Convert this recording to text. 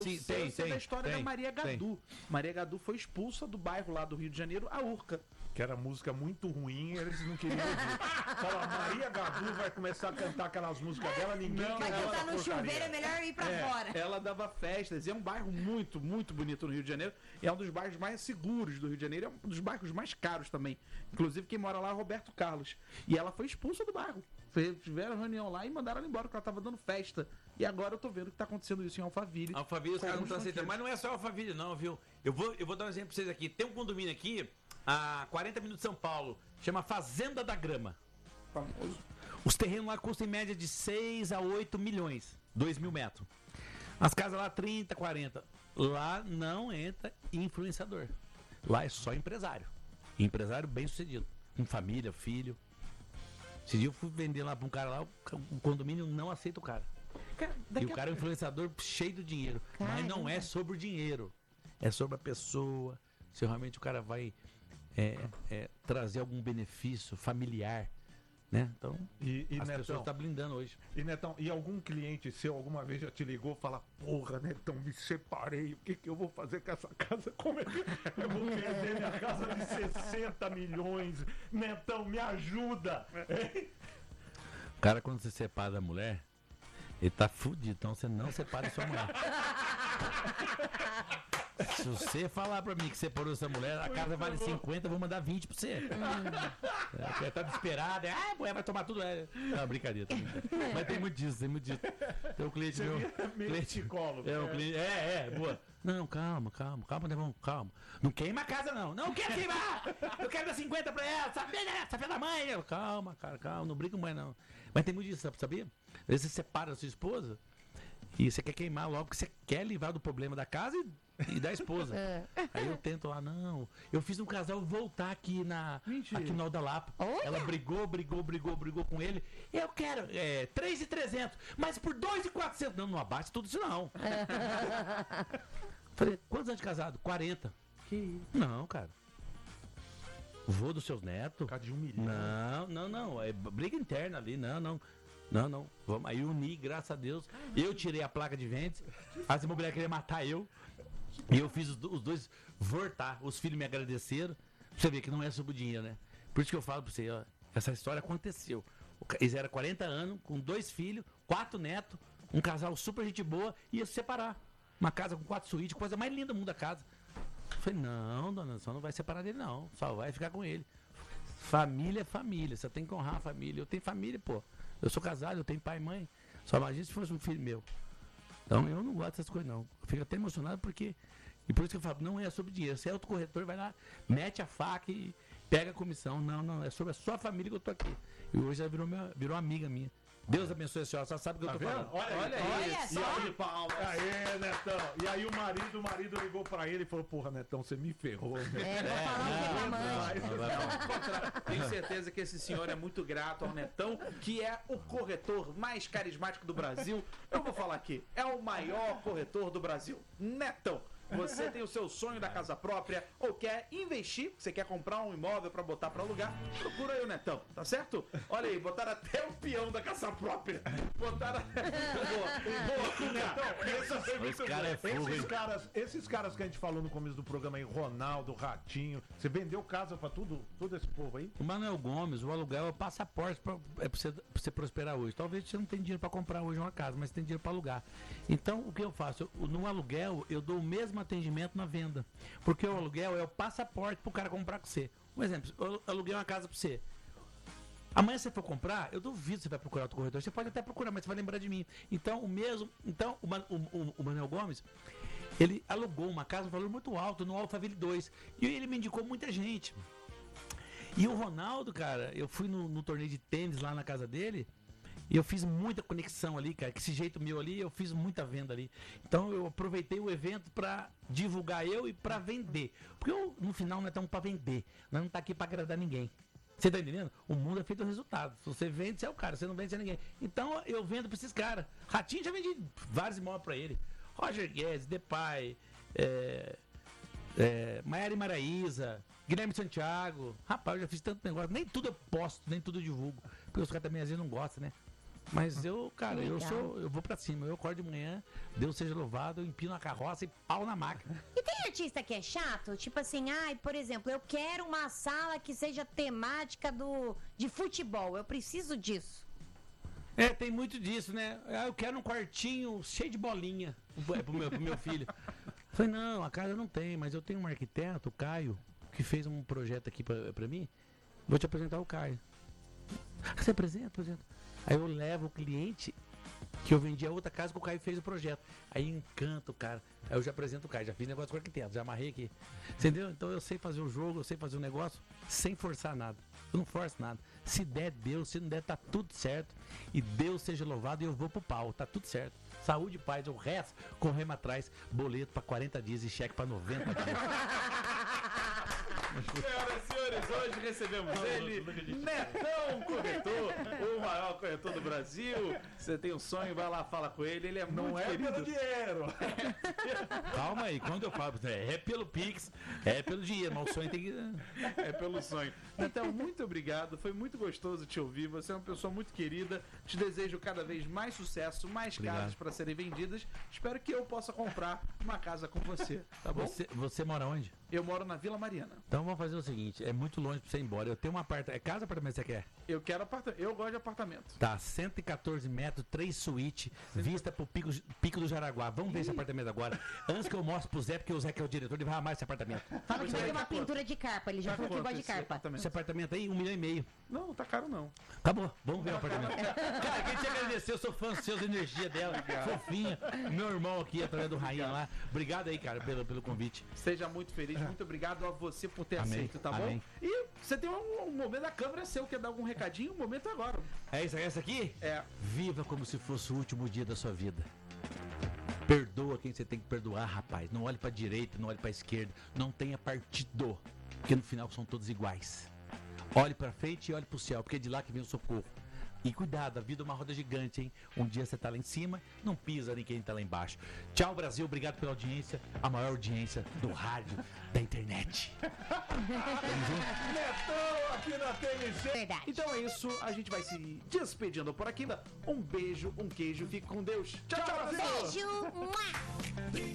Sim, sei da história da Maria Gadu. Maria Gadu foi expulsa do bairro lá do Rio de Janeiro, a Urca. Que era música muito ruim, eles não queriam ouvir. Fala, Maria Gadu vai começar a cantar aquelas músicas dela, ninguém quer Vai ela cantar no porcaria. chuveiro, é melhor ir pra fora. Ela dava festas, e é um bairro muito, muito bonito no Rio de Janeiro. E é um dos bairros mais seguros do Rio de Janeiro, é um dos bairros mais caros também. Inclusive, quem mora lá é Roberto Carlos. E ela foi expulsa do bairro. Tiveram reunião lá e mandaram ela embora, porque ela tava dando festa. E agora eu tô vendo que tá acontecendo isso em Alphaville. Alphaville, os caras não estão aceitando. Mas não é só Alphaville, não, viu? Eu vou dar um exemplo pra vocês aqui. Tem um condomínio aqui, a 40 minutos de São Paulo, chama Fazenda da Grama. Famoso. Os terrenos lá custam em média de 6 a 8 milhões, 2 mil metros. As casas lá 30, 40. Lá não entra influenciador. Lá é só empresário. Empresário bem sucedido. Com família, filho. Esse dia eu fui vender lá pra um cara lá, o condomínio não aceita o cara. Cara, E o cara é um influenciador cheio de dinheiro. Mas não é sobre o dinheiro. É sobre a pessoa. Se realmente o cara vai trazer algum benefício familiar. Né? Então, E as Netão, pessoas estão blindando hoje. E Netão, e algum cliente seu alguma vez já te ligou e fala, porra, Netão, me separei, o que eu vou fazer com essa casa? Como é que eu vou vender minha casa de 60 milhões? Netão, me ajuda! O cara, quando se separa da mulher, ele tá fudido. Então você não separa sua mulher. Se você falar pra mim que separou essa mulher, a casa vale 50, eu vou mandar 20 pra você. Ela tá desesperada, a mulher vai tomar tudo. Não, brincadeira. Mas tem muito disso, tem muito disso. Tem um cliente meu. Meio psicólogo. Boa. Não, calma, Nevão, calma. Não queima a casa, não. Não quero queimar! Eu quero dar 50 pra ela, essa filha da mãe. Eu, calma, cara, calma, não briga com mãe, não. Mas tem muito disso, sabia? Às vezes você separa da sua esposa e você quer queimar logo, porque você quer livrar do problema da casa e da esposa. Aí eu tento lá, não. Eu fiz um casal voltar aqui aqui no Alda Lapa. Ela brigou com ele. Eu quero 3.300, mas por 2.400. Não abate tudo isso não. Falei, quantos anos de casado? 40. Que isso? Não, cara. Vô dos seus netos? Por causa de 1 milhão. Não. É briga interna ali, não. Vamos aí unir, graças a Deus. Eu tirei a placa de vendas. As imobiliárias queriam matar eu. E eu fiz os dois voltar. Os filhos me agradeceram. Pra você ver que não é sobre o dinheiro, né? Por isso que eu falo pra você, ó, essa história aconteceu. Eles eram 40 anos, com 2 filhos, 4 netos, um casal super gente boa, ia se separar. Uma casa com 4 suítes, coisa mais linda do mundo da casa. Eu falei, não, dona, só não vai separar dele, não. Só vai ficar com ele. Família é família, você tem que honrar a família. Eu tenho família, pô. Eu sou casado, eu tenho pai e mãe. Só imagina se fosse um filho meu. Então eu não gosto dessas coisas, não. Eu fico até emocionado porque. E por isso que eu falo, não é sobre dinheiro. Se é outro corretor, vai lá, mete a faca e pega a comissão. Não, é sobre a sua família que eu tô aqui. E hoje ela virou amiga minha. Deus abençoe a senhora, só sabe o que eu tô falando. Olha Olha só. E aí, palmas. Aê, Netão. E aí o marido ligou pra ele e falou, porra, Netão, você me ferrou. Né? Vou falar Tenho certeza que esse senhor é muito grato ao Netão, que é o corretor mais carismático do Brasil. Eu vou falar aqui, é o maior corretor do Brasil. Netão. Você tem o seu sonho da casa própria ou quer investir, você quer comprar um imóvel pra botar pra alugar, procura aí o Netão, tá certo? Olha aí, botaram até o peão da casa própria. Botaram. Boa, Netão. Esse cara é fogo, hein? Esses caras que a gente falou no começo do programa aí, Ronaldo, Ratinho, você vendeu casa pra todo esse povo aí? O Manuel Gomes, o aluguel é o passaporte pra você prosperar hoje. Talvez você não tenha dinheiro pra comprar hoje uma casa, mas tem dinheiro pra alugar. Então, o que eu faço? No aluguel, eu dou o mesmo atendimento na venda. Porque o aluguel é o passaporte pro cara comprar com você. Um exemplo, eu aluguei uma casa pra você. Amanhã você for comprar, eu duvido que você vai procurar outro corretor. Você pode até procurar, mas você vai lembrar de mim. Então, o Manuel Gomes, ele alugou uma casa, um valor muito alto, no Alphaville 2. E ele me indicou muita gente. E o Ronaldo, cara, eu fui no torneio de tênis lá na casa dele. E eu fiz muita conexão ali, cara. Que esse jeito meu ali, eu fiz muita venda ali. Então eu aproveitei o evento pra divulgar eu e pra vender. Porque eu, no final, não é tão pra vender. Nós não tá aqui pra agradar ninguém. Você tá entendendo? O mundo é feito do resultado. Se você vende, você é o cara. Se você não vende, você é ninguém. Então eu vendo pra esses caras. Ratinho já vendi vários imóveis pra ele. Roger Guedes, Depay, Maiara e Maraíza, Guilherme Santiago. Rapaz, eu já fiz tanto negócio. Nem tudo eu posto, nem tudo eu divulgo. Porque os caras também às vezes não gostam, né? Mas eu, cara, eu Legal. vou pra cima. Eu acordo de manhã, Deus seja louvado, eu empino a carroça e pau na máquina. E tem artista que é chato? Tipo assim, ai, por exemplo, eu quero uma sala que seja temática de futebol. Eu preciso disso. É, tem muito disso, né? Ah, eu quero um quartinho cheio de bolinha pro meu filho. Eu falei, não, a casa não tem, mas eu tenho um arquiteto, o Caio, que fez um projeto aqui pra mim. Vou te apresentar o Caio. Você apresenta. Aí eu levo o cliente que eu vendi a outra casa que o Caio fez o projeto. Aí encanta o cara. Aí eu já apresento o Caio, já fiz negócio com o arquiteto, já amarrei aqui. Entendeu? Então eu sei fazer o jogo, eu sei fazer o negócio sem forçar nada. Eu não forço nada. Se der, Deus. Se não der, tá tudo certo. E Deus seja louvado e eu vou pro pau. Tá tudo certo. Saúde e paz. O resto, corremos atrás. Boleto pra 40 dias e cheque pra 90 dias. Senhoras e senhores, hoje recebemos ele, Netão Corretor, o maior corretor do Brasil. Você tem um sonho, vai lá, fala com ele. Ele é muito Não é querido. pelo dinheiro. Calma aí, quando eu falo, é pelo Pix, é pelo dinheiro, mas o sonho tem que. É pelo sonho. Netão, muito obrigado. Foi muito gostoso te ouvir. Você é uma pessoa muito querida. Te desejo cada vez mais sucesso, mais Obrigado. casas para serem vendidas. Espero que eu possa comprar uma casa com você, tá bom? Você mora onde? Eu moro na Vila Mariana. Então vamos fazer o seguinte, é muito longe pra você ir embora. Eu tenho uma apartamento. É casa ou apartamento que você quer? Eu quero apartamento. Eu gosto de apartamento. Tá, 114 metros, 3 suítes, vista pro pico do Jaraguá. Vamos ver esse apartamento agora. Antes que eu mostre pro Zé, porque o Zé que é o diretor, ele vai amar esse apartamento. Fala que Mas tem aí uma tá quanto? pintura de carpa. Ele já Tá falou que quanto gosta de esse carpa. apartamento? Esse apartamento aí, 1,5 milhão. Não tá caro não. Acabou, vamos ver o apartamento. Cara, queria te agradecer, eu sou fã dos seus energia dela, fofinha. Meu irmão aqui, através do Rainha lá. Obrigado aí, cara, pelo convite. Seja muito feliz, muito obrigado a você por ter Amém, aceito, tá amém. bom? E você tem um momento da câmera seu, quer dar algum recadinho? O momento é agora. É isso, é essa aqui? É. Viva como se fosse o último dia da sua vida. Perdoa quem você tem que perdoar, rapaz. Não olhe pra direita, não olhe pra esquerda. Não tenha partido, porque no final são todos iguais. Olhe pra frente e olhe pro céu, porque é de lá que vem o socorro. E cuidado, a vida é uma roda gigante, hein? Um dia você tá lá em cima, não pisa em quem tá lá embaixo. Tchau, Brasil, obrigado pela audiência. A maior audiência do rádio, da internet. Netão aqui na TNC. Verdade. Então é isso, a gente vai se despedindo por aqui. Um beijo, um queijo, fique com Deus. Tchau, tchau, Brasil! Beijo. Mua.